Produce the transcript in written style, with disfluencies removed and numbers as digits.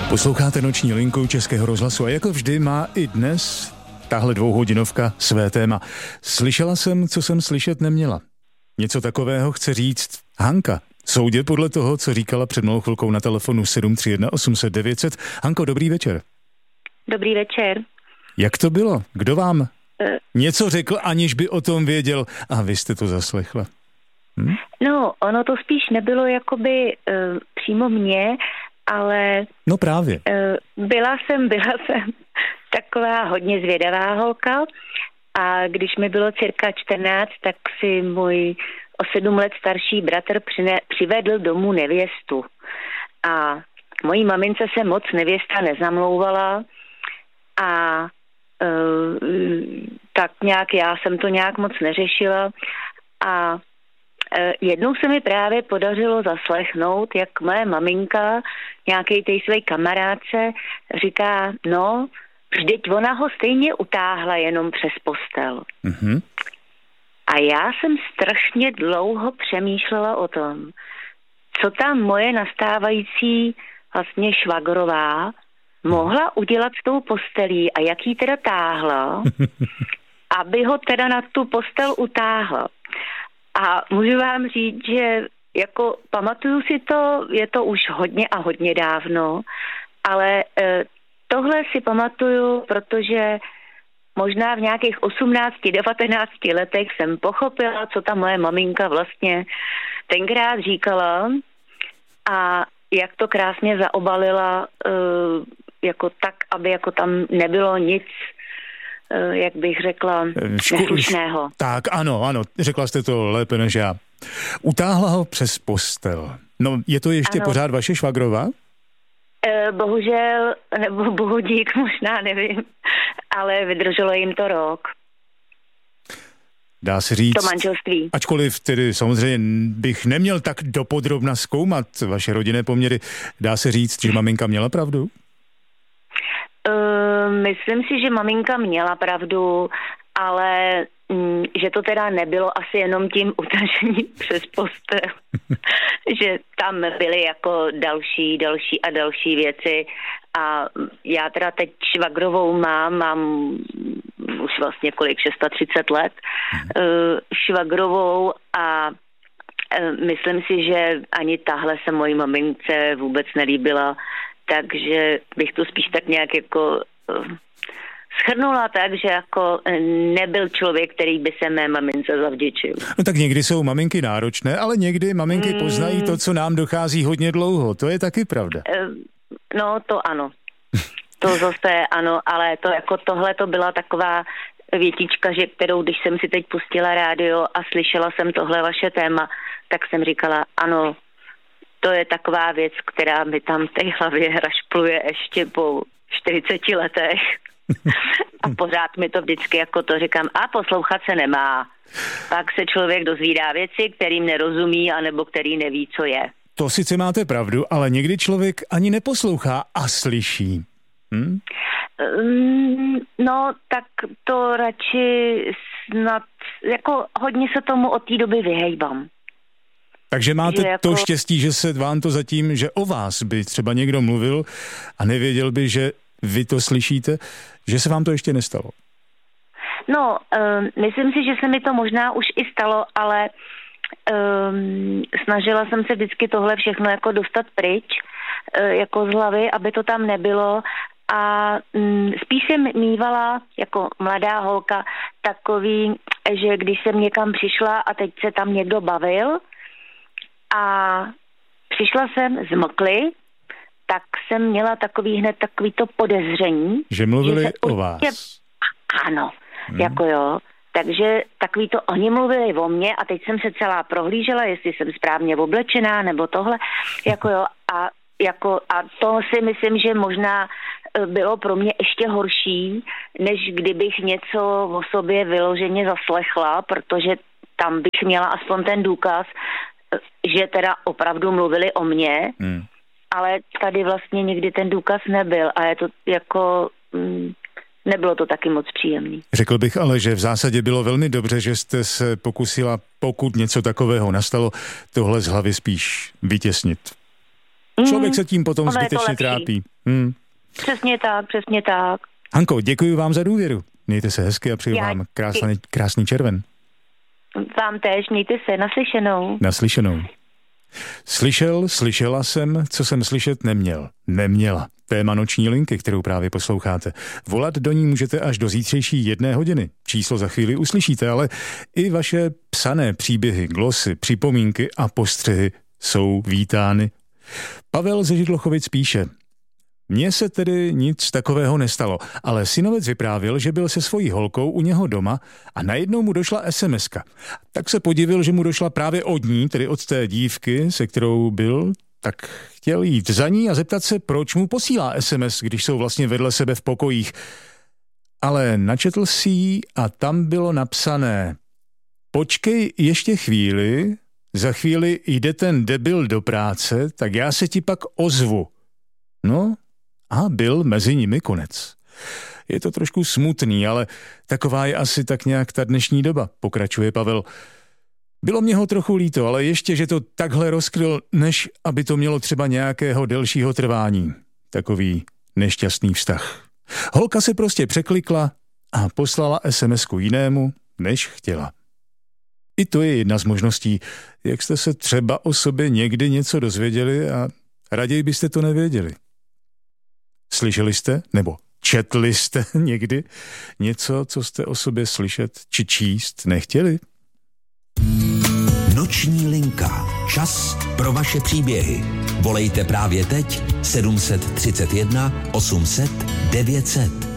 Posloucháte Noční linku Českého rozhlasu a jako vždy má i dnes tahle dvouhodinovka své téma. Slyšela jsem, co jsem slyšet neměla. Něco takového chce říct Hanka. Soudě podle toho, co říkala před malou chvilkou na telefonu 731 800 900. Hanko, dobrý večer. Dobrý večer. Jak to bylo? Kdo vám něco řekl, aniž by o tom věděl a vy jste to zaslechla? No, ono to spíš nebylo jakoby přímo mě, ale... No právě. Byla jsem taková hodně zvědavá holka a když mi bylo cirka 14, tak si můj o 7 let starší bratr přivedl domů nevěstu. A mojí mamince se moc nevěsta nezamlouvala a tak nějak já jsem to nějak moc neřešila a jednou se mi právě podařilo zaslechnout, jak moje maminka nějakej té své kamarádce říká, no, vždyť ona ho stejně utáhla jenom přes postel. Mm-hmm. A já jsem strašně dlouho přemýšlela o tom, co tam moje nastávající vlastně švagrová mohla udělat s tou postelí a jak jí teda táhla, aby ho teda na tu postel utáhla. A můžu vám říct, že jako pamatuju si to, je to už hodně a hodně dávno, ale tohle si pamatuju, protože možná v nějakých 18-19 letech jsem pochopila, co ta moje maminka vlastně tenkrát říkala a jak to krásně zaobalila jako tak, aby jako tam nebylo nic, jak bych řekla, neslušného. Tak, ano, řekla jste to lépe než já. Utáhla ho přes postel. No, je to ještě pořád vaše švagrová? Bohužel, nebo bohudík, možná nevím, ale vydrželo jim to rok. Dá se říct, to manželství. Ačkoliv tedy samozřejmě bych neměl tak dopodrobna zkoumat vaše rodinné poměry, dá se říct, že maminka měla pravdu? Myslím si, že maminka měla pravdu, ale že to teda nebylo asi jenom tím utažením přes postel. Že tam byly jako další věci a já teda teď švagrovou mám už vlastně kolik, 630 let, švagrovou a myslím si, že ani tahle se mojí mamince vůbec nelíbila, takže bych to spíš tak nějak jako shrnula tak, že jako nebyl člověk, který by se mé mamince zavděčil. No tak někdy jsou maminky náročné, ale někdy maminky poznají to, co nám dochází hodně dlouho. To je taky pravda. No to ano. To zase ano, ale to jako tohle to byla taková větička, že kterou, když jsem si teď pustila rádio a slyšela jsem tohle vaše téma, tak jsem říkala, ano, to je taková věc, která mi tam v té hlavě rašpluje ještě po 40 letech. A pořád mi to vždycky jako to říkám, a poslouchat se nemá. Pak se člověk dozvídá věci, kterým nerozumí, anebo který neví, co je. To sice máte pravdu, ale někdy člověk ani neposlouchá a slyší. No, tak to radši snad, jako hodně se tomu od té doby vyhejbám. Takže máte to štěstí, že se vám to zatím, že o vás by třeba někdo mluvil a nevěděl by, že vy to slyšíte, že se vám to ještě nestalo? No, myslím si, že se mi to možná už i stalo, ale snažila jsem se vždycky tohle všechno jako dostat pryč, jako z hlavy, aby to tam nebylo a spíš jsem mývala jako mladá holka takový, že když jsem někam přišla a teď se tam někdo bavil a přišla jsem zmokli, tak jsem měla hned takový to podezření. Že mluvili o vás. Ano, jako jo. Takže takový to, oni mluvili o mně a teď jsem se celá prohlížela, jestli jsem správně oblečená nebo tohle, jako jo. A to si myslím, že možná bylo pro mě ještě horší, než kdybych něco o sobě vyloženě zaslechla, protože tam bych měla aspoň ten důkaz, že teda opravdu mluvili o mně, ale tady vlastně nikdy ten důkaz nebyl a je to jako... Nebylo to taky moc příjemný. Řekl bych ale, že v zásadě bylo velmi dobře, že jste se pokusila, pokud něco takového nastalo, tohle z hlavy spíš vytěsnit. Člověk se tím potom zbytečně trápí. Přesně tak. Hanko, děkuji vám za důvěru. Mějte se hezky a přeju vám krásný červen. Vám též, mějte se, naslyšenou. Slyšela jsem, co jsem slyšet neměla. Téma noční linky, kterou právě posloucháte. Volat do ní můžete až do zítřejší 1 hodiny. Číslo za chvíli uslyšíte, ale i vaše psané příběhy, glosy, připomínky a postřehy jsou vítány. Pavel ze Židlochovic píše: Mně se tedy nic takového nestalo, ale synovec vyprávěl, že byl se svojí holkou u něho doma a najednou mu došla SMS-ka. Tak se podivil, že mu došla právě od ní, tedy od té dívky, se kterou byl, tak chtěl jít za ní a zeptat se, proč mu posílá SMS, když jsou vlastně vedle sebe v pokojích. Ale načetl si ji a tam bylo napsané: Počkej ještě chvíli, za chvíli jde ten debil do práce, tak já se ti pak ozvu. No, a byl mezi nimi konec. Je to trošku smutný, ale taková je asi tak nějak ta dnešní doba, pokračuje Pavel. Bylo mě ho trochu líto, ale ještě, že to takhle rozkryl, než aby to mělo třeba nějakého delšího trvání. Takový nešťastný vztah. Holka se prostě překlikla a poslala SMS-ku jinému, než chtěla. I to je jedna z možností, jak jste se třeba o sobě někdy něco dozvěděli a raději byste to nevěděli. Slyšeli jste nebo četli jste někdy něco, co jste o sobě slyšet či číst nechtěli? Noční linka. Čas pro vaše příběhy. Volejte právě teď 731 800 900.